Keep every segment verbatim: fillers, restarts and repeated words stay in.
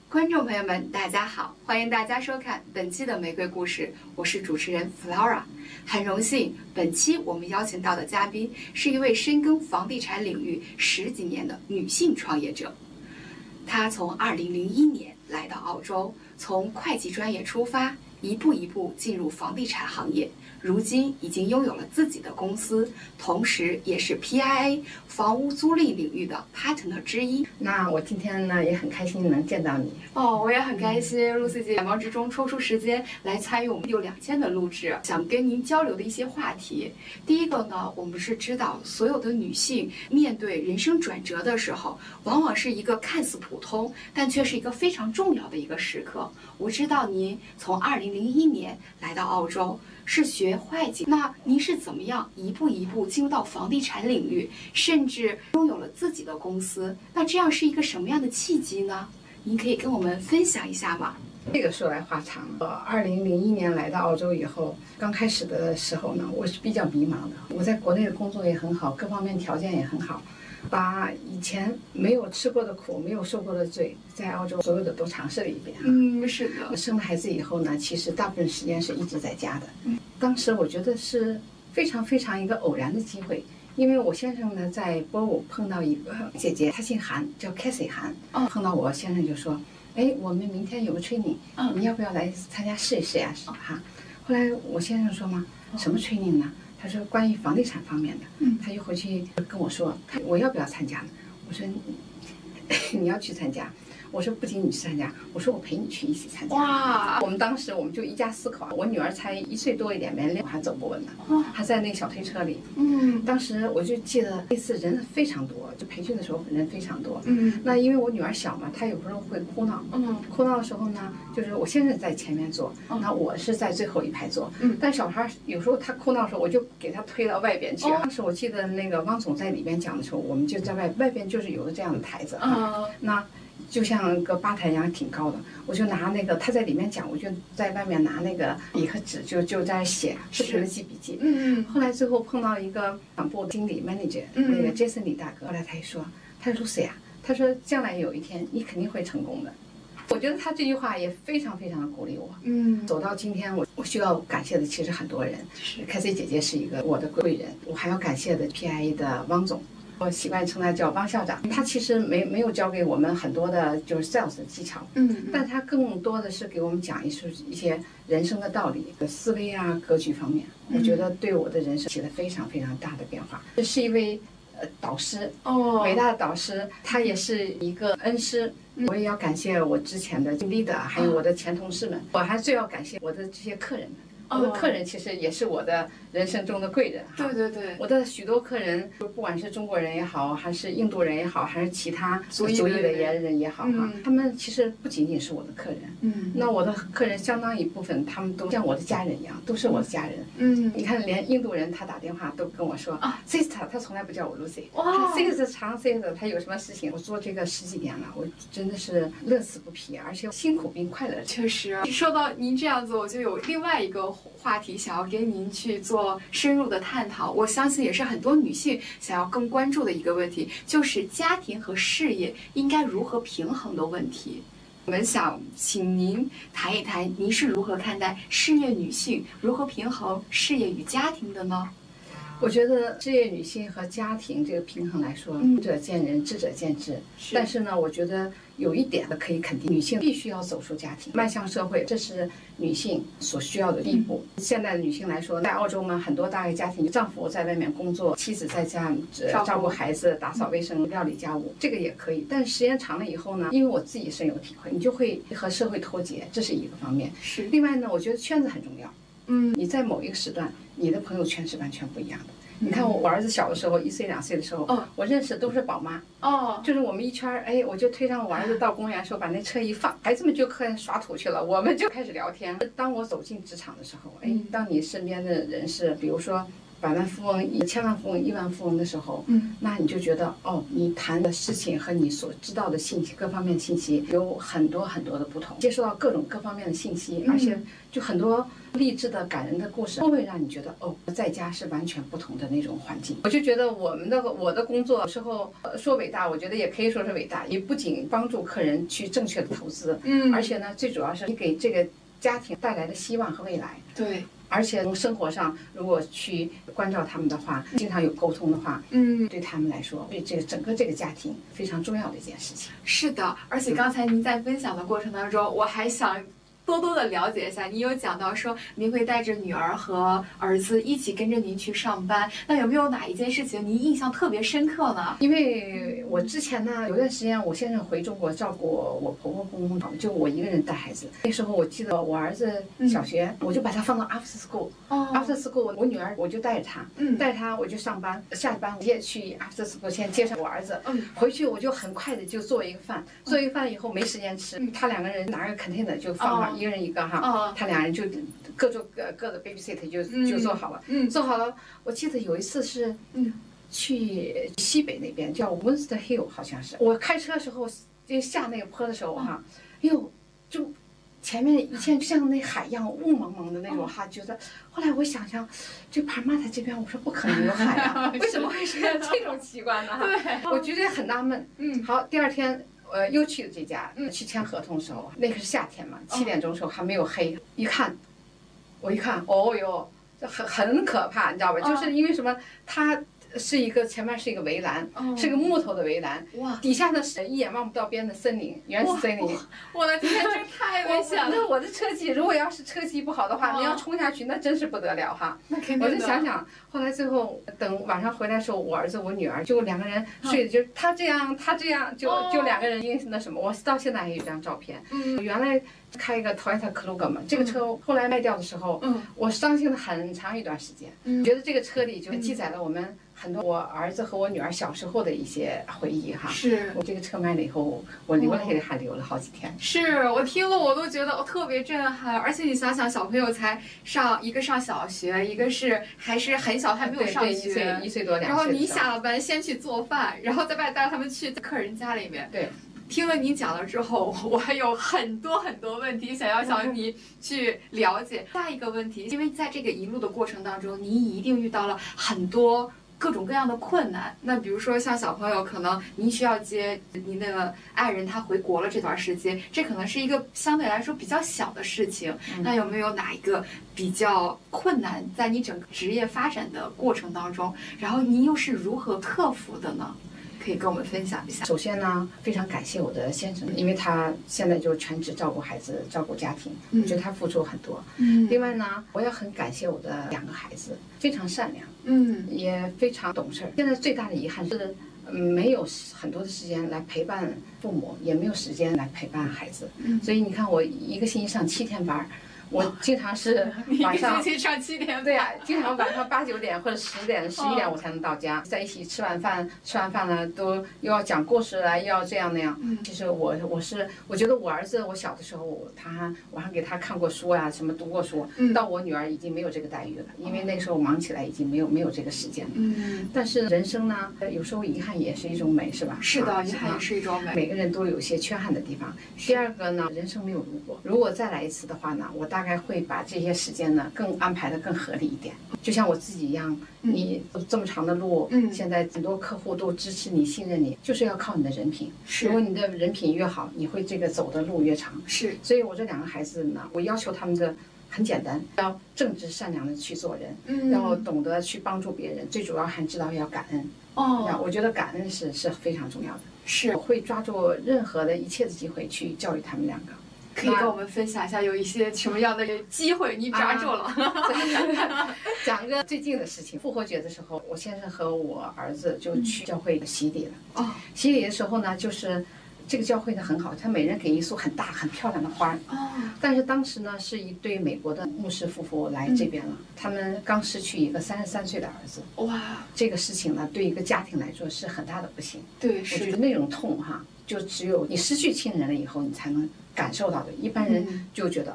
观众朋友们，大家好，欢迎大家收看本期的玫瑰故事，我是主持人 Flora。很荣幸，本期我们邀请到的嘉宾是一位深耕房地产领域十几年的女性创业者。她从二零零一年来到澳洲，从会计专业出发，一步一步进入房地产行业，如今已经拥有了自己的公司，同时也是 P I A 房屋租赁领域的 partner 之一。 那我今天呢也很开心能见到你哦，我也很开心，露西姐百忙之中抽出时间来参与我们六两千的录制，想跟您交流的一些话题。第一个呢，我们是知道所有的女性面对人生转折的时候，往往是一个看似普通，但却是一个非常重要的一个时刻。我知道您从二零零一年来到澳洲，是学会计，那您是怎么样一步一步进入到房地产领域，甚至拥有了自己的公司？那这样是一个什么样的契机呢？您可以跟我们分享一下吗？ 这个说来话长。我二零零一年来到澳洲以后，刚开始的时候呢，我是比较迷茫的。我在国内的工作也很好，各方面条件也很好，把以前没有吃过的苦、没有受过的罪，在澳洲所有的都尝试了一遍。 嗯，是的。 生了孩子以后呢，其实大部分时间是一直在家的。嗯，当时我觉得是非常非常一个偶然的机会。因为我先生呢在波舞碰到一个姐姐，她姓韩，叫 Cassie 韩。哦，碰到我先生就说：“哎，我们明天有个 training， 嗯，你要不要来参加试一试呀？”哈，后来我先生说嘛，什么 training 呢？他说关于房地产方面的。嗯，他就回去跟我说，我要不要参加呢？我说你要去参加。我说不仅你去参加，我说我陪你去一起参加。哇！我们当时我们就一家四口，我女儿才一岁多一点，没我还走不稳呢，还在那个小推车里。嗯，当时我就记得那次人非常多，就培训的时候人非常多。嗯，那因为我女儿小嘛，她有时候会哭闹。嗯，哭闹的时候呢，就是我先生在前面坐，那我是在最后一排坐。嗯，但小孩有时候他哭闹的时候，我就给他推到外边去。当时我记得那个汪总在里边讲的时候，我们就在外外边就是有个这样的台子。啊，那。就像个吧台一样挺高的，我就拿那个他在里面讲，我就在外面拿那个笔和纸就就在写，不停的记笔记。嗯嗯。后来最后碰到一个厂部经理 manager，、嗯、那个 Jason 李大哥，后来他一说，他说谁啊？他说将来有一天你肯定会成功的。我觉得他这句话也非常非常的鼓励我。嗯。走到今天，我我需要感谢的其实很多人，是凯西姐姐是一个我的贵人，我还要感谢的 P I A 的汪总。我习惯称他叫汪校长，他其实没没有教给我们很多的就是 sales 的技巧，嗯，但他更多的是给我们讲一些一些人生的道理、思维啊、格局方面，我觉得对我的人生起了非常非常大的变化。这是一位呃导师哦，伟大的导师，他也是一个恩师。我也要感谢我之前的 leader， 还有我的前同事们，我还最要感谢我的这些客人们。我的客人其实也是我的人生中的贵人。对对对，我的许多客人，不管是中国人也好，还是印度人也好，还是其他族裔的人也好哈，他们其实不仅仅是我的客人。嗯，那我的客人相当一部分，他们都像我的家人一样，都是我的家人。嗯，你看，连印度人他打电话都跟我说啊 ，sister， 他从来不叫我 Lucy。哇 ，sister 长 sister， 他有什么事情？我做这个十几年了，我真的是乐此不疲，而且辛苦并快乐。 确实，说到您这样子，我就有另外一个话题想要跟您去做深入的探讨，我相信也是很多女性想要更关注的一个问题，就是家庭和事业应该如何平衡的问题。我们想请您谈一谈，您是如何看待事业女性如何平衡事业与家庭的呢？ 我觉得事业女性和家庭这个平衡来说，仁者见仁，智者见智。但是呢，我觉得有一点可以肯定，女性必须要走出家庭，迈向社会，这是女性所需要的第一步。嗯、现在的女性来说，在澳洲嘛，很多大个家庭，丈夫在外面工作，妻子在家照顾孩子、打扫卫生、料理家务，这个也可以。但是时间长了以后呢，因为我自己深有体会，你就会和社会脱节，这是一个方面。是。另外呢，我觉得圈子很重要。嗯，你在某一个时段，你的朋友圈是完全不一样的。你看我，我儿子小的时候，一岁两岁的时候，哦，我认识的都是宝妈，哦，就是我们一圈，哎，我就推上我儿子到公园的时候，把那车一放，孩子们就开始耍土去了，我们就开始聊天。当我走进职场的时候，哎，当你身边的人是，比如说百万富翁、千万富翁、亿万富翁的时候， 嗯， 那你就觉得哦，你谈的事情和你所知道的信息各方面的信息有很多很多的不同，接受到各种各方面的信息， 嗯、 而且就很多励志的、感人的故事，都会让你觉得哦，在家是完全不同的那种环境。我就觉得我们的我的工作有时候说伟大，我觉得也可以说是伟大，也不仅帮助客人去正确的投资， 嗯， 而且呢，最主要是你给这个家庭带来的希望和未来。 对。 而且从生活上，如果去关照他们的话，经常有沟通的话， 嗯， 对他们来说，对这个整个这个家庭非常重要的一件事情。 是的，而且刚才您在分享的过程当中，我还想多多的了解一下，您有讲到说您会带着女儿和儿子一起跟着您去上班，那有没有哪一件事情您印象特别深刻呢？ 因为我之前呢有段时间我先生回中国照顾我婆婆公公，就我一个人带孩子。那时候我记得我儿子小学，嗯、我就把他放到 after school， 哦 after school 我女儿我就带着他，嗯，带着他我就上班，下班我也去 after school 先接上我儿子，嗯，回去我就很快的就做一个饭，做一个饭以后没时间吃，嗯、他两个人拿个 container 就放上。哦，一个人一个哈，哦、他俩人就各做各各的 babysit 就、嗯、就做好了，嗯，做好了。我记得有一次是，嗯，去西北那边叫 Winster Hill 好像是，我开车的时候就下那个坡的时候哈，哎呦，就前面一片像那海一样雾蒙蒙的那种哈，觉得后来我想想，这帕马塔这边我说不可能有海啊，为什么会是这种奇观呢？哈，对，我觉得很纳闷。嗯，好，第二天。呃，又去了这家，嗯，去签合同的时候，那个是夏天嘛，七点钟的时候还没有黑，一看，我一看，哦哟，这很很可怕，你知道吧？就是因为什么，它是一个前面是一个围栏，是个木头的围栏，哇，底下呢是一眼望不到边的森林，原始森林。 我的天，这太危险了！ 那我的车技，如果要是车技不好的话，你要冲下去，那真是不得了哈。 那肯定的。 我就想想，后来最后等晚上回来的时候，我儿子我女儿就两个人睡的，就是他这样，他这样，就就两个人因那什么，我到现在还有一张照片。嗯，原来开一个 Toyota Kluger 嘛，这个车后来卖掉的时候，嗯，我伤心了很长一段时间，嗯，觉得这个车里就记载了我们。很多我儿子和我女儿小时候的一些回忆哈， 是我这个车卖了以后，我流泪还流了好几天。 是我听了我都觉得特别震撼，而且你想想，小朋友才上一个上小学，一个是还是很小，还没有上学， 对对一岁一岁多两岁。 然后你下了班先去做饭，然后再把带他们去客人家里面。 对。 听了你讲了之后，我还有很多很多问题想要向你去了解。下一个问题，因为在这个一路的过程当中，你一定遇到了很多各种各样的困难。那比如说像小朋友，可能您需要接您的爱人他回国了这段时间，这可能是一个相对来说比较小的事情。那有没有哪一个比较困难在你整个职业发展的过程当中，然后您又是如何克服的呢？可以跟我们分享一下。 首先呢，非常感谢我的先生，因为他现在就全职照顾孩子、照顾家庭，嗯、我觉得他付出很多。嗯。另外呢，我也很感谢我的两个孩子，非常善良，嗯，也非常懂事。现在最大的遗憾是，嗯，没有很多的时间来陪伴父母，也没有时间来陪伴孩子。嗯。所以你看，我一个星期上七天班。我经常是晚上上七点， 对呀、啊，经常晚上八九点或者十点、十一点我才能到家，在一起吃完饭，吃完饭呢都又要讲故事了，又要这样那样。嗯，其实我我是我觉得我儿子，我小的时候他我还给他看过书啊，什么读过书。嗯，到我女儿已经没有这个待遇了，因为那时候忙起来已经没有没有这个时间了。嗯，但是人生呢，有时候遗憾也是一种美，是吧？ 是的，遗憾也是一种美。 每个人都有些缺憾的地方。第二个呢，人生没有如果，如果再来一次的话呢，我大概会把这些时间呢更安排的更合理一点，就像我自己一样，你这么长的路，嗯，现在很多客户都支持你、信任你，就是要靠你的人品。如果你的人品越好，你会这个走的路越长。是，所以我这两个孩子呢，我要求他们的很简单，要正直善良的去做人，嗯，然后懂得去帮助别人，最主要还知道要感恩。哦，我觉得感恩是是非常重要的。是，我会抓住任何的一切的机会去教育他们两个。 可以跟我们分享一下有一些什么样的机会你抓住了？ 啊、讲一个最近的事情，复活节的时候，我先生和我儿子就去教会洗礼了。哦，洗礼的时候呢，就是这个教会呢很好，他每人给一束很大很漂亮的花。哦，但是当时呢是一对美国的牧师夫妇来这边了，嗯、他们刚失去一个三十三岁的儿子。哇，这个事情呢对一个家庭来说是很大的不幸。对，是。我觉得那种痛哈，就只有你失去亲人了以后，你才能感受到的。一般人就觉得、嗯、哦，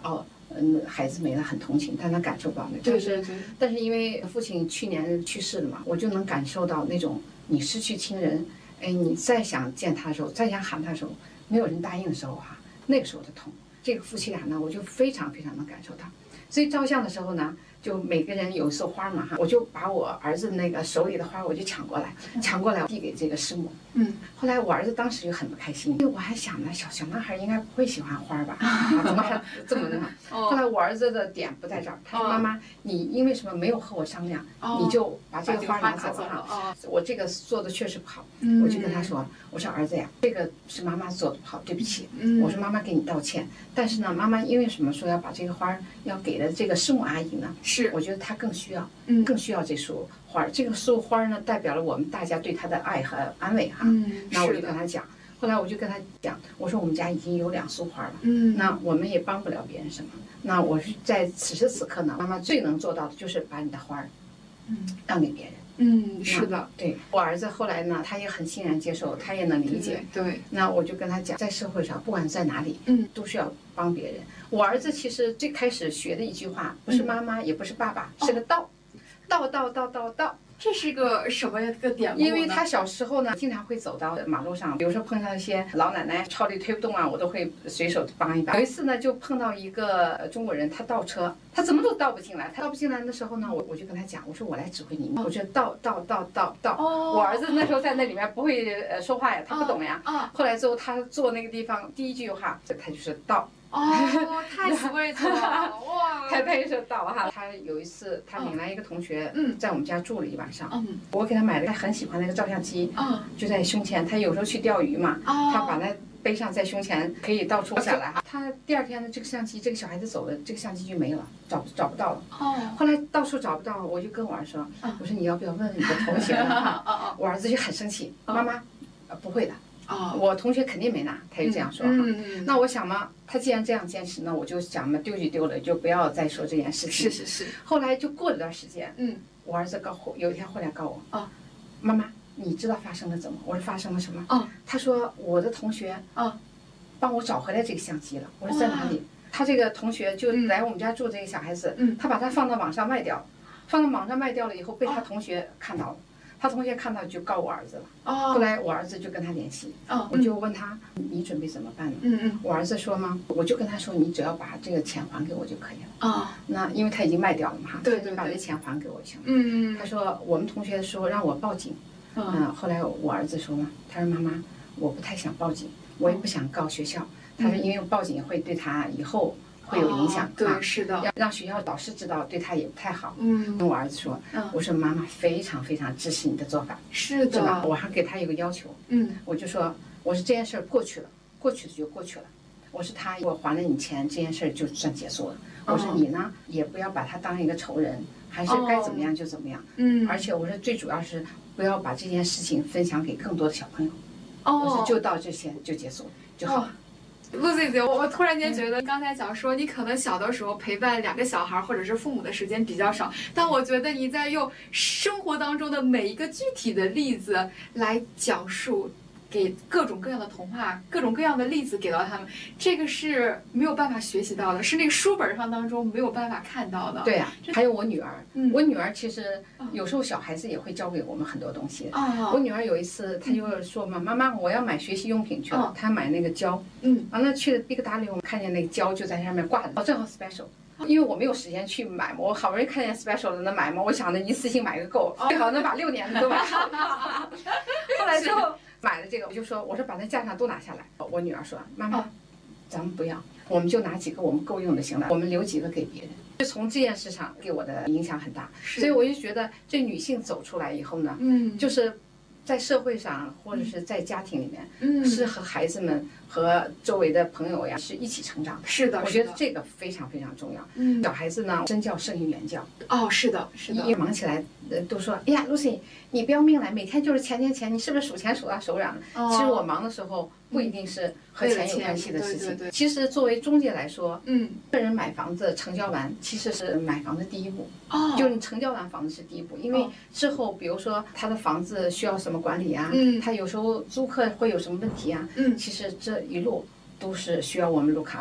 嗯，孩子没了很同情，但他感受不到那。 对对对。 但是因为父亲去年去世了嘛，我就能感受到那种你失去亲人，哎，你再想见他的时候，再想喊他的时候，没有人答应的时候哈、啊，那个时候的痛。这个夫妻俩呢，我就非常非常能感受到。所以照相的时候呢，就每个人有一束花嘛哈，我就把我儿子那个手里的花我就抢过来，抢过来递给这个师母。嗯，后来我儿子当时就很不开心，因为我还想呢，小小男孩应该不会喜欢花吧？啊，怎么还这么那？后来我儿子的点不在这儿，他说妈妈，你因为什么没有和我商量，你就把这个花拿走了哈？我这个做的确实不好，我就跟他说，我说儿子呀，这个是妈妈做的不好，对不起，我说妈妈给你道歉。但是呢，妈妈因为什么说要把这个花要给了这个师母阿姨呢？是，我觉得她更需要，嗯，更需要这束花。这个束花呢，代表了我们大家对她的爱和安慰哈。嗯，那我就跟她讲，后来我就跟她讲，我说我们家已经有两束花了，嗯，那我们也帮不了别人什么。那我是在此时此刻呢，妈妈最能做到的就是把你的花，嗯，让给别人。 嗯，是的， 对我儿子后来呢，他也很欣然接受，他也能理解。 对，对那我就跟他讲，在社会上，不管在哪里，嗯，都是要帮别人。我儿子其实最开始学的一句话，不是妈妈，嗯、也不是爸爸，是个道，道道道道道。 这是个什么个典故呢？ 因为他小时候呢，经常会走到马路上，比如说碰到一些老奶奶超力推不动啊，我都会随手帮一把。有一次呢，就碰到一个中国人，他倒车，他怎么都倒不进来。他倒不进来的时候呢，我我就跟他讲，我说我来指挥你，我就倒倒倒倒倒。哦。我儿子那时候在那里面不会呃说话呀，他不懂呀。啊。后来之后他坐那个地方，第一句话他就是倒。 哦，太 sweet 了，哇！ 他他也是到哈，他有一次他领来一个同学，嗯，在我们家住了一晚上，嗯，我给他买了他很喜欢那个照相机，嗯，就在胸前，他有时候去钓鱼嘛，哦，他把它背上在胸前，可以到处下来哈。他第二天呢，这个相机，这个小孩子走了，这个相机就没了，找找不到了。哦，后来到处找不到，我就跟我儿子说，我说你要不要问问你的同学哈？我儿子就很生气，妈妈，呃，不会的。哦，我同学肯定没拿，他就这样说哈。嗯嗯。那我想嘛，他既然这样坚持，那我就想嘛，丢就丢了，就不要再说这件事情。 是是是。 后来就过了段时间，嗯，我儿子告有一天回来告我，啊，妈妈，你知道发生了怎么？我说发生了什么？啊，他说我的同学啊，帮我找回来这个相机了。我说在哪里？他这个同学就来我们家住这个小孩子，嗯，他把它放到网上卖掉，放到网上卖掉了以后被他同学看到了。他同学看到就告我儿子了，哦，后来我儿子就跟他联系，哦，我就问他你准备怎么办呢？嗯嗯，我儿子说嘛，我就跟他说你只要把这个钱还给我就可以了，啊，哦，那因为他已经卖掉了嘛，对对，把这钱还给我就行了。嗯嗯，他说我们同学说让我报警，嗯，呃，后来我儿子说嘛，他说妈妈，我不太想报警，我也不想告学校，他说因为报警会对他以后。会有影响， 哦，对，是的， 要让学校导师知道，对他也不太好。嗯，跟我儿子说，嗯，我说妈妈非常非常支持你的做法， 是的， 是吧？我还给他一个要求，嗯，我就说，我说这件事儿过去了，过去了就过去了。我说他我还了你钱，这件事儿就算结束了。我说你呢，也不要把他当一个仇人，还是该怎么样就怎么样。嗯，而且我说最主要是不要把这件事情分享给更多的小朋友。哦，我说就到这些就结束了就好了。 Lucy 姐，我我突然间觉得，刚才讲说你可能小的时候陪伴两个小孩或者是父母的时间比较少，但我觉得你在用生活当中的每一个具体的例子来讲述，给各种各样的童话，各种各样的例子给到他们，这个是没有办法学习到的，是那个书本上当中没有办法看到的。 对呀，啊，还有我女儿，嗯，我女儿其实有时候小孩子也会教给我们很多东西。哦，我女儿有一次她就说嘛，妈妈，我要买学习用品去了，她买那个胶，嗯，完了去了 Big W， 我们看见那个胶就在上面挂着，哦，正好 special。因为我没有时间去买嘛，我好不容易看见 special 的能买嘛，我想着一次性买个够，最好能把六年的都买好。后来之后买了这个，我就说，我说把那架上都拿下来。我女儿说，妈妈，咱们不要，我们就拿几个我们够用就行了，我们留几个给别人。就从这件事上给我的影响很大，所以我就觉得这女性走出来以后呢，嗯，就是在社会上或者是在家庭里面，嗯，是和孩子们和周围的朋友呀是一起成长的。 是的， 我觉得这个非常非常重要。嗯，小孩子呢，身教胜于言教。 哦，是的，是的。 一忙起来，呃，都说，哎呀 ，Lucy， 你不要命了，每天就是钱钱钱，你是不是数钱数到手软了？哦，其实我忙的时候不一定是和钱有关系的事情。对对对。其实作为中介来说，嗯，个人买房子成交完，其实是买房的第一步。哦。就是你成交完房子是第一步，因为之后比如说他的房子需要什么管理啊，嗯，他有时候租客会有什么问题啊，嗯，其实这一路都是需要我们 look after 的。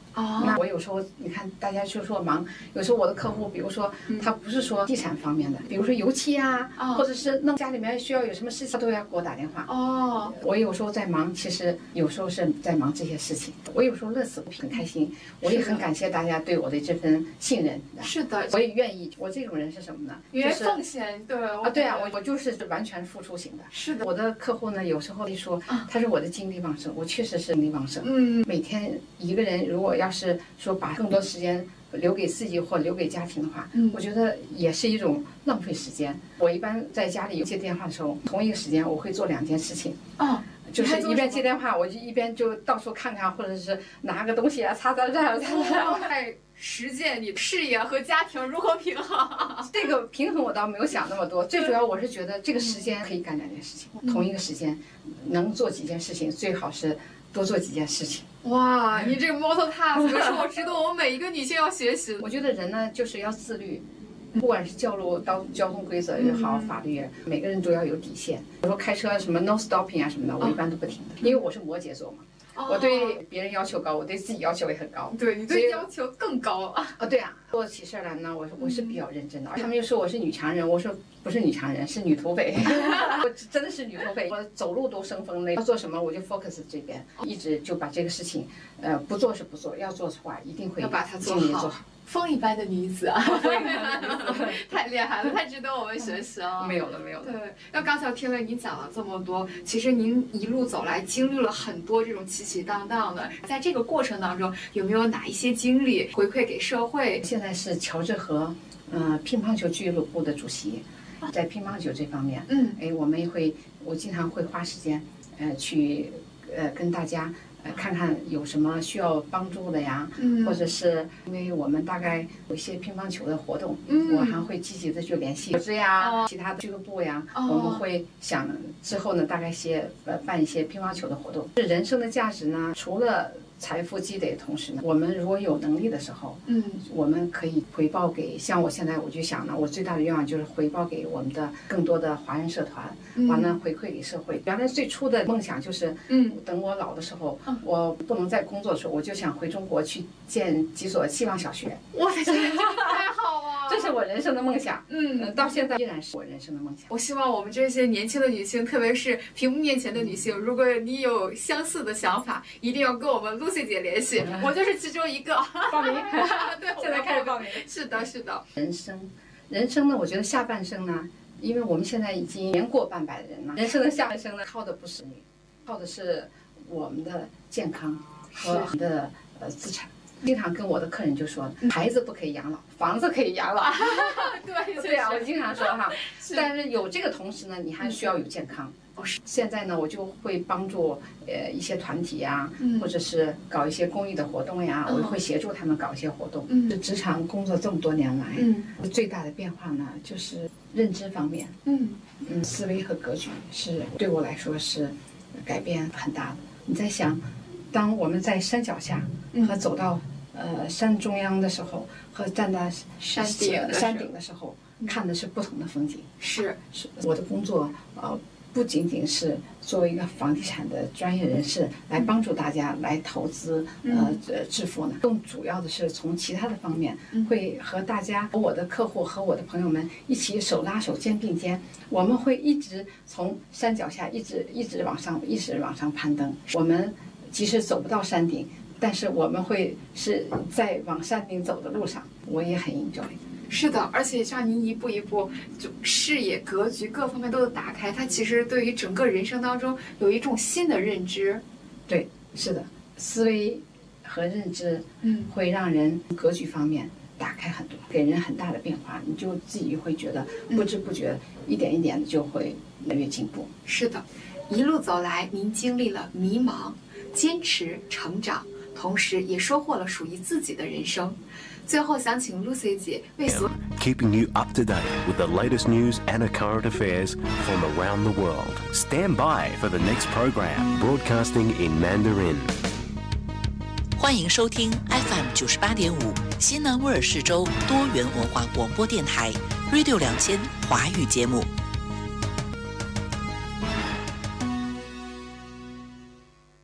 哦， 那我有时候你看大家就说忙，有时候我的客户，比如说他不是说地产方面的，比如说油漆啊， 哦、 或者是弄家里面需要有什么事情，他都要给我打电话。 哦， 我有时候在忙，其实有时候是在忙这些事情。我有时候乐此不疲，很开心。我也很感谢大家对我的这份信任。 是的， 我也愿意。我这种人是什么呢？ 愿意奉献，对啊，对啊，我我就是完全付出型的。 是的， 我的客户呢，有时候一说，他说我的精力旺盛，我确实是精力旺盛。 嗯， 每天一个人如果要是说把更多时间留给自己或留给家庭的话， 嗯， 我觉得也是一种浪费时间。我一般在家里接电话的时候，同一个时间我会做两件事情。 哦。 就是一边接电话，我就一边就到处看看，或者是拿个东西啊，擦擦这儿擦擦。 在实践你事业和家庭如何平衡？ 这个平衡我倒没有想那么多，最主要我是觉得这个时间可以干两件事情， 嗯、 同一个时间能做几件事情，最好是多做几件事情。 哇，你这个 multitask 是我值得我们每一个女性要学习的。 我觉得人呢就是要自律。不管是教路到交通规则也好，法律也，每个人都要有底线。比如说开车什么 no stopping 啊什么的，我一般都不停的，因为我是摩羯座嘛。我对别人要求高，我对自己要求也很高。 对你对要求更高啊！ 啊，对啊，做起事来呢，我我是比较认真的。他们又说我是女强人，我说不是女强人，是女土匪。我真的是女土匪，我走路都生风了。要做什么我就 focus 这边，一直就把这个事情，呃，不做是不做，要做的话一定会要把它做好。 风一般的女子啊，风一般的女子，太厉害了，太值得我们学习了。 没有了，没有了。 对，那刚才听了你讲了这么多，其实您一路走来经历了很多这种起起荡荡的，在这个过程当中，有没有哪一些经历回馈给社会？ 现在是乔治河，呃，乒乓球俱乐部的主席，在乒乓球这方面， 嗯， 哎，我们也会，我经常会花时间，呃，去，呃，跟大家。呃，看看有什么需要帮助的呀， 嗯， 或者是因为我们大概有一些乒乓球的活动， 嗯， 我还会积极的去联系组织呀、哦、其他的俱乐部呀， 哦、 我们会想之后呢，大概些呃办一些乒乓球的活动。这人生的价值呢，除了财富积累的同时呢，我们如果有能力的时候， 嗯， 我们可以回报给，像我现在我就想呢，我最大的愿望就是回报给我们的更多的华人社团，完了回馈给社会。原来最初的梦想就是， 嗯， 等我老的时候，我不能再工作的时候，我就想回中国去建几所希望小学。 我的天，太好了！ 这是我人生的梦想， 嗯， 到现在依然是我人生的梦想。 我希望我们这些年轻的女性，特别是屏幕面前的女性，如果你有相似的想法，一定要跟我们 Lucy 姐联系，我就是其中一个。 报名， 对， 现在开始报名。 是的，是的。 人生，人生呢，我觉得下半生呢，因为我们现在已经年过半百的人了，人生的下半生呢，靠的不是你，靠的是我们的健康和我们的呃资产。经常跟我的客人就说，孩子不可以养老，房子可以养老。 对对啊，我经常说哈。但是有这个同时呢，你还需要有健康。现在呢，我就会帮助呃一些团体呀，或者是搞一些公益的活动呀，我会协助他们搞一些活动。嗯，职场工作这么多年来，嗯，最大的变化呢，就是认知方面，嗯嗯，思维和格局是对我来说是改变很大的。你在想，当我们在山脚下和走到呃山中央的时候，和站在山顶山顶的时候，看的是不同的风景。 是是，我的工作呃。不仅仅是作为一个房地产的专业人士来帮助大家来投资，呃，致富呢，更主要的是从其他的方面，会和大家、和我的客户和我的朋友们一起手拉手、肩并肩，我们会一直从山脚下一直一直往上，一直往上攀登。我们即使走不到山顶，但是我们会是在往山顶走的路上，我也很 enjoy。 是的，而且像您一步一步就视野、格局各方面都打开，它其实对于整个人生当中有一种新的认知。 对，是的，思维和认知，嗯，会让人格局方面打开很多，给人很大的变化。你就自己会觉得不知不觉，一点一点的就会越来越进步。 是的，一路走来，您经历了迷茫、坚持、成长，同时也收获了属于自己的人生。最后想请 Lucy 姐为所 keeping you up to date with the latest news and current affairs from around the world. Stand by for the next program, broadcasting in Mandarin. 欢迎收听 F M 九十八点五西南威尔士州多元文化广播电台 Radio 两千华语节目。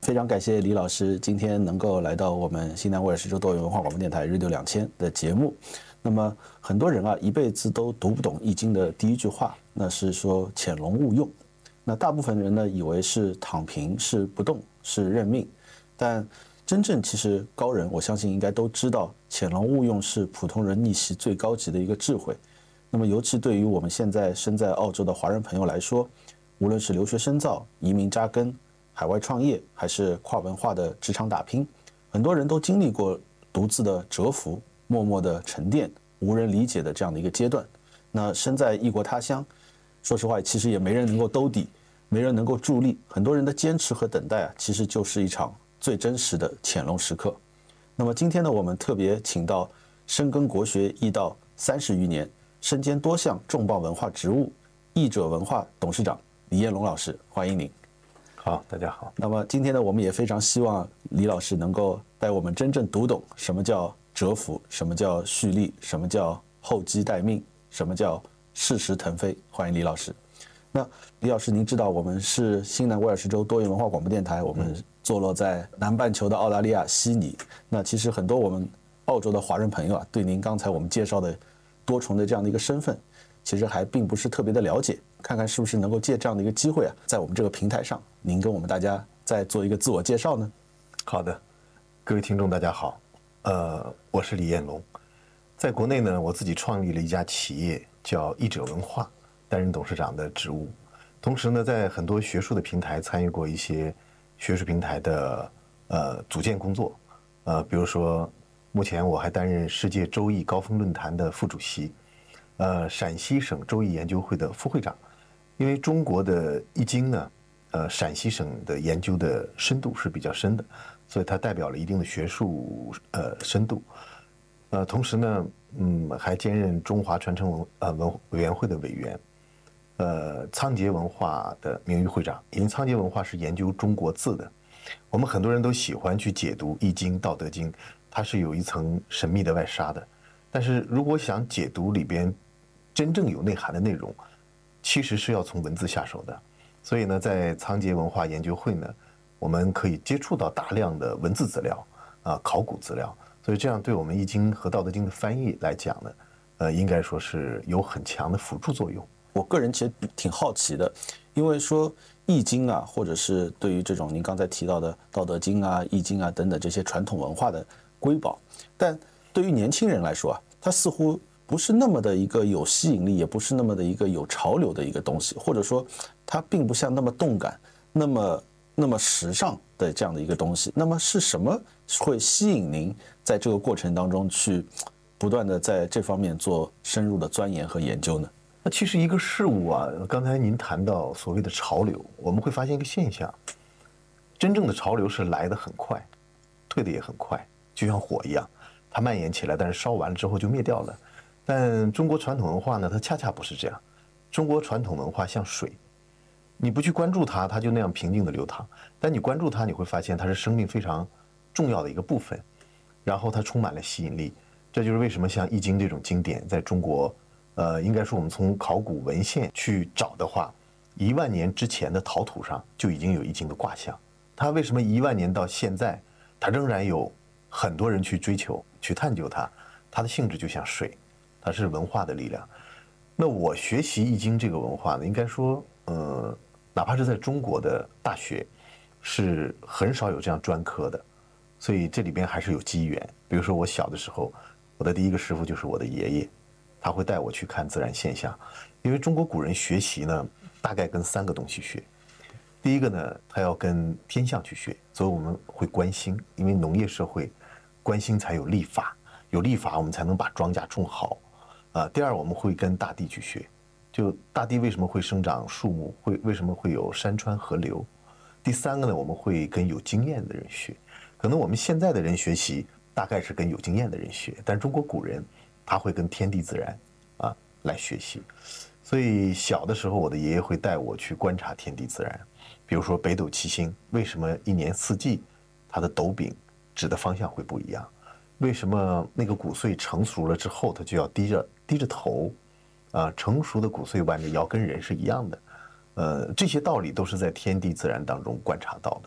非常感谢李老师今天能够来到我们西南威尔士州多元文化广播电台 Radio 两千的节目。那么很多人啊一辈子都读不懂易经的第一句话，那是说潜龙勿用。那大部分人呢以为是躺平，是不动，是认命，但真正其实高人我相信应该都知道，潜龙勿用是普通人逆袭最高级的一个智慧。那么尤其对于我们现在身在澳洲的华人朋友来说，无论是留学深造、移民扎根、海外创业，还是跨文化的职场打拼，很多人都经历过独自的蛰伏、默默的沉淀、无人理解的这样的一个阶段。那身在异国他乡，说实话其实也没人能够兜底，没人能够助力，很多人的坚持和等待啊，其实就是一场最真实的潜龙时刻。那么今天呢，我们特别请到深耕国学易道三十余年，身兼多项重磅文化职务，译者文化董事长李彦龙老师，欢迎您。 好，大家好。 那么今天呢，我们也非常希望李老师能够带我们真正读懂什么叫蛰伏，什么叫蓄力，什么叫厚积待命，什么叫适时腾飞。欢迎李老师。那李老师，您知道我们是新南威尔士州多元文化广播电台，我们坐落在南半球的澳大利亚悉尼。那其实很多我们澳洲的华人朋友啊，对您刚才我们介绍的多重的这样的一个身份，其实还并不是特别的了解。看看是不是能够借这样的一个机会啊，在我们这个平台上，您跟我们大家再做一个自我介绍呢？ 好的，各位听众大家好，呃，我是李彦龙，在国内呢，我自己创立了一家企业叫译者文化，担任董事长的职务，同时呢，在很多学术的平台参与过一些学术平台的呃组建工作，呃，比如说目前我还担任世界周易高峰论坛的副主席，呃，陕西省周易研究会的副会长。因为中国的易经呢，呃，陕西省的研究的深度是比较深的，所以它代表了一定的学术呃深度。呃，同时呢，嗯，还兼任中华传承文呃文委员会的委员，呃，仓颉文化的名誉会长。因为仓颉文化是研究中国字的，我们很多人都喜欢去解读《易经》《道德经》，它是有一层神秘的外纱的。但是如果想解读里边真正有内涵的内容，其实是要从文字下手的，所以呢，在仓颉文化研究会呢，我们可以接触到大量的文字资料啊、考古资料，所以这样对我们《易经》和《道德经》的翻译来讲呢，呃，应该说是有很强的辅助作用。 我个人其实挺好奇的，因为说《易经》啊，或者是对于这种您刚才提到的《道德经》啊、《易经》啊等等这些传统文化的瑰宝，但对于年轻人来说啊，它似乎不是那么的一个有吸引力，也不是那么的一个有潮流的一个东西，或者说它并不像那么动感、那么那么时尚的这样的一个东西。那么是什么会吸引您在这个过程当中去不断的在这方面做深入的钻研和研究呢？ 那其实一个事物啊，刚才您谈到所谓的潮流，我们会发现一个现象，真正的潮流是来得很快，退得也很快，就像火一样，它蔓延起来，但是烧完了之后就灭掉了。但中国传统文化呢，它恰恰不是这样。中国传统文化像水，你不去关注它，它就那样平静的流淌；但你关注它，你会发现它是生命非常重要的一个部分，然后它充满了吸引力。这就是为什么像《易经》这种经典，在中国，呃，应该说我们从考古文献去找的话，一万年之前的陶土上就已经有《易经》的卦象。它为什么一万年到现在，它仍然有很多人去追求、去探究它？它的性质就像水。它是文化的力量。那我学习易经这个文化呢，应该说，呃，哪怕是在中国的大学，是很少有这样专科的，所以这里边还是有机缘。比如说我小的时候，我的第一个师傅就是我的爷爷，他会带我去看自然现象。因为中国古人学习呢，大概跟三个东西学。第一个呢，他要跟天象去学，所以我们会观星，因为农业社会，观星才有历法，有历法我们才能把庄稼种好。啊，第二我们会跟大地去学，就大地为什么会生长树木，会为什么会有山川河流。第三个呢，我们会跟有经验的人学。可能我们现在的人学习大概是跟有经验的人学，但中国古人他会跟天地自然啊来学习。所以小的时候，我的爷爷会带我去观察天地自然，比如说北斗七星，为什么一年四季它的斗柄指的方向会不一样？为什么那个谷穗成熟了之后，它就要低着低着头，啊，成熟的谷穗弯着腰，跟人是一样的，呃，这些道理都是在天地自然当中观察到的。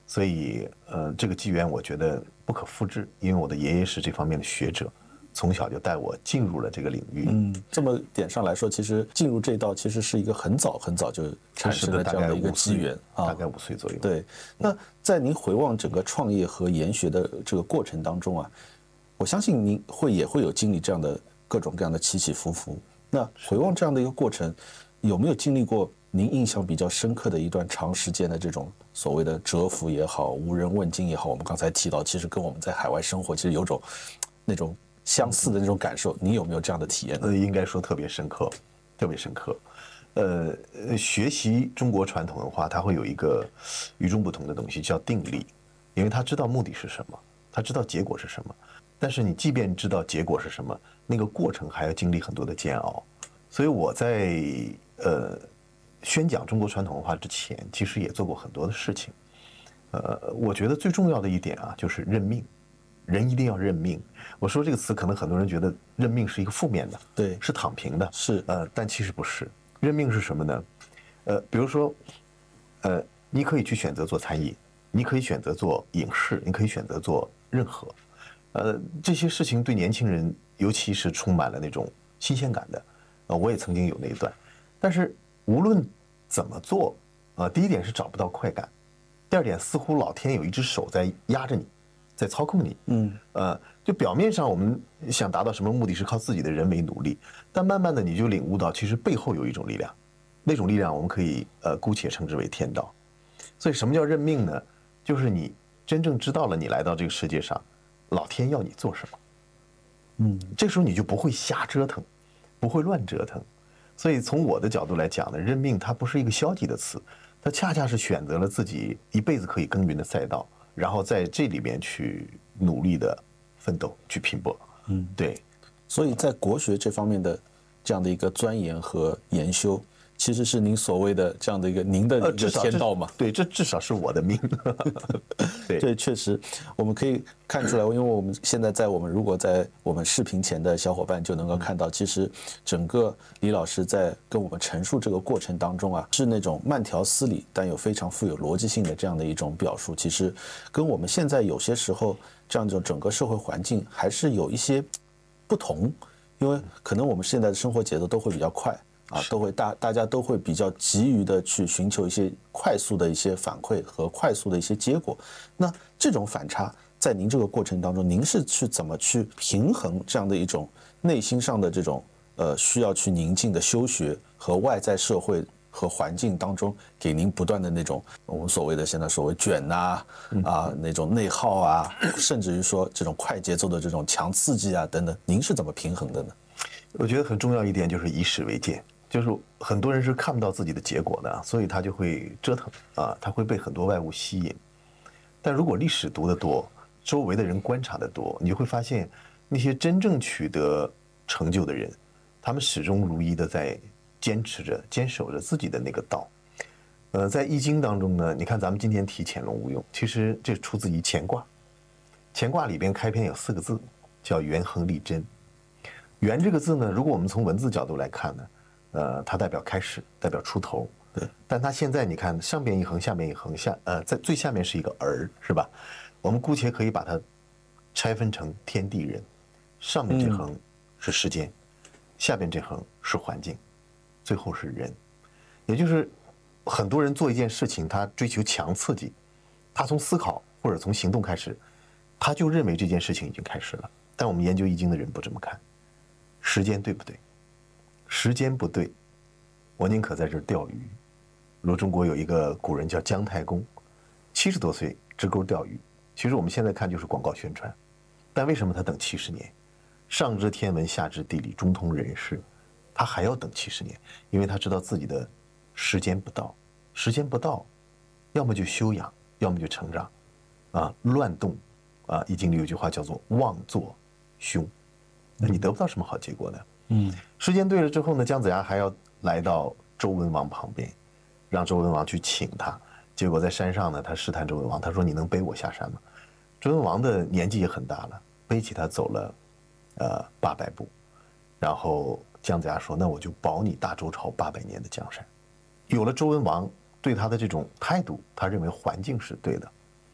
所以呃，这个机缘我觉得不可复制，因为我的爷爷是这方面的学者，从小就带我进入了这个领域。 嗯，这么点上来说，其实进入这一道其实是一个很早很早就产生了这样的一个机缘啊，大概五岁左右。 对，那在您回望整个创业和研学的这个过程当中啊，我相信您会也会有经历这样的各种各样的起起伏伏。那回望这样的一个过程，有没有经历过您印象比较深刻的一段长时间的这种所谓的蛰伏也好，无人问津也好？我们刚才提到，其实跟我们在海外生活其实有种那种相似的那种感受，你有没有这样的体验呢？ 呃，应该说特别深刻，特别深刻。呃，学习中国传统文化，它会有一个与众不同的东西，叫定力，因为他知道目的是什么，他知道结果是什么。但是你即便知道结果是什么，那个过程还要经历很多的煎熬。所以我在呃宣讲中国传统文化之前，其实也做过很多的事情。呃，我觉得最重要的一点啊，就是认命。人一定要认命。我说这个词，可能很多人觉得认命是一个负面的， 对， 是躺平的， 是呃，但其实不是。认命是什么呢？呃，比如说，呃，你可以去选择做餐饮，你可以选择做影视，你可以选择做任何，呃，这些事情对年轻人，尤其是充满了那种新鲜感的。呃，我也曾经有那一段，但是无论怎么做，啊、呃，第一点是找不到快感，第二点似乎老天有一只手在压着你。在操控你，嗯，呃，就表面上我们想达到什么目的是靠自己的人为努力，但慢慢的你就领悟到，其实背后有一种力量，那种力量我们可以呃姑且称之为天道。所以什么叫认命呢？就是你真正知道了你来到这个世界上，老天要你做什么，嗯，这时候你就不会瞎折腾，不会乱折腾。所以从我的角度来讲呢，认命它不是一个消极的词，它恰恰是选择了自己一辈子可以耕耘的赛道。然后在这里边去努力的奋斗，去拼搏，嗯，对。 所以在国学这方面的这样的一个钻研和研修，其实是您所谓的这样的一个您的一个天道嘛？ 对，这至少是我的命。对， 这确实我们可以看出来，因为我们现在在我们如果在我们视频前的小伙伴就能够看到，其实整个李老师在跟我们陈述这个过程当中啊，是那种慢条斯理但又非常富有逻辑性的这样的一种表述，其实跟我们现在有些时候这样一种整个社会环境还是有一些不同，因为可能我们现在的生活节奏都会比较快。啊，都会大大家都会比较急于的去寻求一些快速的一些反馈和快速的一些结果。那这种反差，在您这个过程当中，您是去怎么去平衡这样的一种内心上的这种呃需要去宁静的修学和外在社会和环境当中给您不断的那种我们所谓的现在所谓卷呐 啊, 啊那种内耗啊，甚至于说这种快节奏的这种强刺激啊等等，您是怎么平衡的呢？ 我觉得很重要一点就是以史为鉴。就是很多人是看不到自己的结果的，所以他就会折腾啊，他会被很多外物吸引。但如果历史读得多，周围的人观察得多，你就会发现那些真正取得成就的人，他们始终如一的在坚持着、坚守着自己的那个道。呃，在《易经》当中呢，你看咱们今天提潜龙勿用，其实这出自于乾卦。乾卦里边开篇有四个字，叫元亨利贞。元这个字呢，如果我们从文字角度来看呢，呃，它代表开始，代表出头。对，但它现在你看，上边一横，下边一横，下呃，在最下面是一个儿，是吧？我们姑且可以把它拆分成天地人，上面这横是时间，嗯、下边这横是环境，最后是人。也就是很多人做一件事情，他追求强刺激，他从思考或者从行动开始，他就认为这件事情已经开始了。但我们研究易经的人不这么看，时间对不对？时间不对，我宁可在这儿钓鱼。如中国有一个古人叫姜太公，七十多岁支钩钓鱼。其实我们现在看就是广告宣传，但为什么他等七十年？上知天文，下知地理，中通人事，他还要等七十年，因为他知道自己的时间不到，时间不到，要么就休养，要么就成长，啊，乱动，啊，易经里有句话叫做妄作凶，那你得不到什么好结果的。嗯，时间对了之后呢，姜子牙还要来到周文王旁边，让周文王去请他。结果在山上呢，他试探周文王，他说：“你能背我下山吗？”周文王的年纪也很大了，背起他走了，呃，八百步。然后姜子牙说：“那我就保你大周朝八百年的江山。”有了周文王对他的这种态度，他认为环境是对的，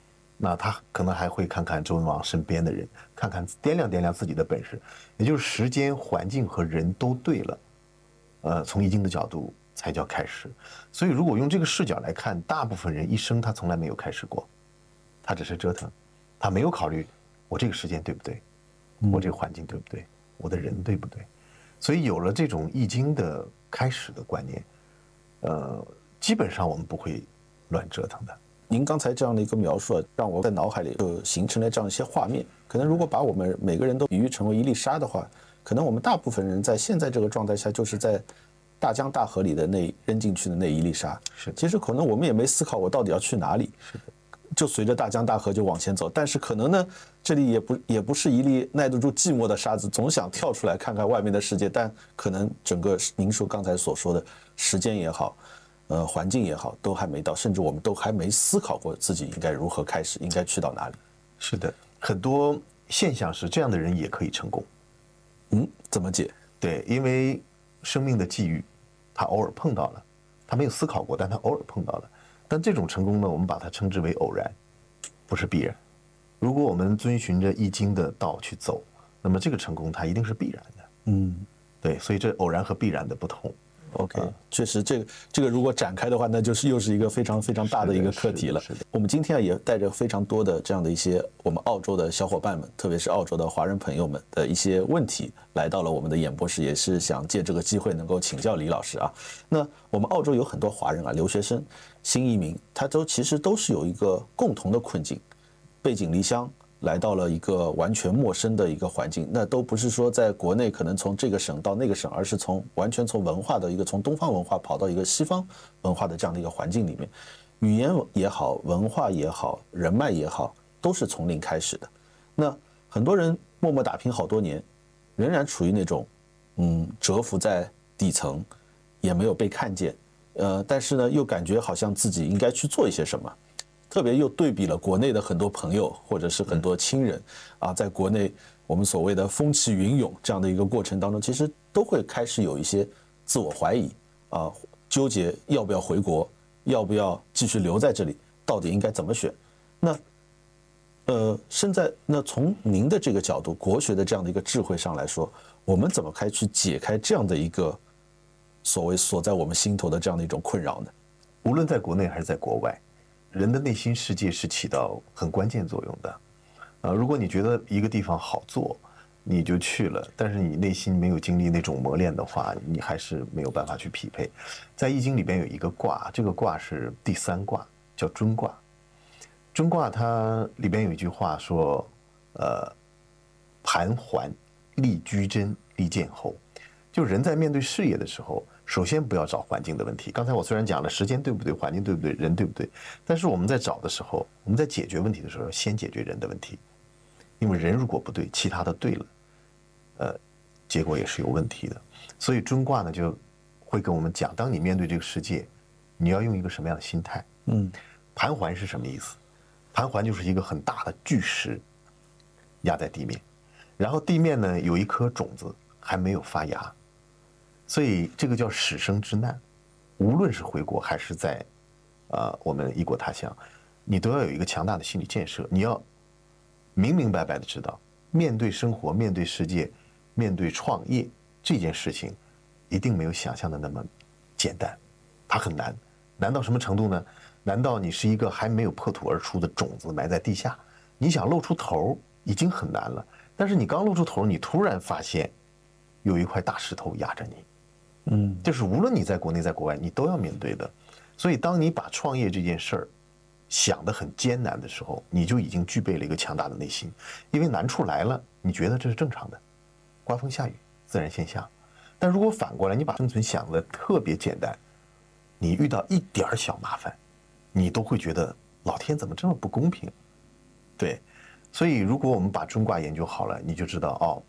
那他可能还会看看周文王身边的人，看看掂量掂量自己的本事，也就是时间、环境和人都对了，呃，从易经的角度才叫开始。所以如果用这个视角来看，大部分人一生他从来没有开始过，他只是折腾，他没有考虑我这个时间对不对，我这个环境对不对，我的人对不对。所以有了这种易经的开始的观念，呃，基本上我们不会乱折腾的。 您刚才这样的一个描述，让我在脑海里就形成了这样一些画面。可能如果把我们每个人都比喻成为一粒沙的话，可能我们大部分人在现在这个状态下，就是在大江大河里的那扔进去的那一粒沙。 是， 其实可能我们也没思考我到底要去哪里， 是的， 就随着大江大河就往前走。但是可能呢，这里也不也不是一粒耐得住寂寞的沙子，总想跳出来看看外面的世界。但可能整个您说刚才所说的时间也好，呃，环境也好，都还没到，甚至我们都还没思考过自己应该如何开始，应该去到哪里。 是的，很多现象是这样的人也可以成功。 嗯，怎么解？ 对，因为生命的际遇，他偶尔碰到了，他没有思考过，但他偶尔碰到了。但这种成功呢，我们把它称之为偶然，不是必然。如果我们遵循着易经的道去走，那么这个成功它一定是必然的。 嗯， 对，所以这偶然和必然的不同。 OK，确实，这个这个如果展开的话，那就是又是一个非常非常大的一个课题了。我们今天啊也带着非常多的这样的一些我们澳洲的小伙伴们，特别是澳洲的华人朋友们的一些问题，来到了我们的演播室，也是想借这个机会能够请教李老师啊。那我们澳洲有很多华人啊，留学生、新移民，他都其实都是有一个共同的困境，背井离乡。来到了一个完全陌生的一个环境，那都不是说在国内可能从这个省到那个省，而是从完全从文化的一个从东方文化跑到一个西方文化的这样的一个环境里面，语言也好，文化也好，人脉也好，都是从零开始的。那很多人默默打拼好多年，仍然处于那种嗯蛰伏在底层，也没有被看见，呃，但是呢又感觉好像自己应该去做一些什么。特别又对比了国内的很多朋友或者是很多亲人啊，在国内我们所谓的风起云涌这样的一个过程当中，其实都会开始有一些自我怀疑啊，纠结要不要回国，要不要继续留在这里，到底应该怎么选？那呃，现在那从您的这个角度，国学的这样的一个智慧上来说，我们怎么开去解开这样的一个所谓锁在我们心头的这样的一种困扰呢？ 无论在国内还是在国外，人的内心世界是起到很关键作用的，呃，如果你觉得一个地方好做，你就去了，但是你内心没有经历那种磨练的话，你还是没有办法去匹配。在易经里边有一个卦，这个卦是第三卦，叫尊卦。尊卦它里边有一句话说，呃，盘桓，立居贞，立见侯。就人在面对事业的时候，首先不要找环境的问题。刚才我虽然讲了时间对不对，环境对不对，人对不对，但是我们在找的时候，我们在解决问题的时候，先解决人的问题，因为人如果不对，其他的对了，呃，结果也是有问题的。所以尊卦呢就会跟我们讲，当你面对这个世界，你要用一个什么样的心态？嗯，盘桓是什么意思？盘桓就是一个很大的巨石压在地面，然后地面呢有一颗种子还没有发芽。所以这个叫始生之难，无论是回国还是在，呃，我们异国他乡，你都要有一个强大的心理建设。你要明明白白的知道，面对生活、面对世界、面对创业这件事情，一定没有想象的那么简单，它很难。难到什么程度呢？难道你是一个还没有破土而出的种子埋在地下，你想露出头已经很难了，但是你刚露出头，你突然发现有一块大石头压着你。嗯，这是无论你在国内在国外，你都要面对的。所以，当你把创业这件事儿想得很艰难的时候，你就已经具备了一个强大的内心，因为难处来了，你觉得这是正常的，刮风下雨，自然现象。但如果反过来，你把生存想得特别简单，你遇到一点儿小麻烦，你都会觉得老天怎么这么不公平？对，所以如果我们把尊卦研究好了，你就知道哦，